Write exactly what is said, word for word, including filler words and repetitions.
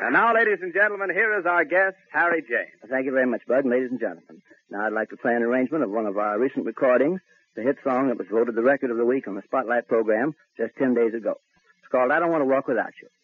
And now, ladies and gentlemen, here is our guest, Harry James. Thank you very much, Bud, ladies and gentlemen. Now I'd like to play an arrangement of one of our recent recordings, the hit song that was voted the record of the week on the Spotlight program just ten days ago. It's called I Don't Want to Walk Without You.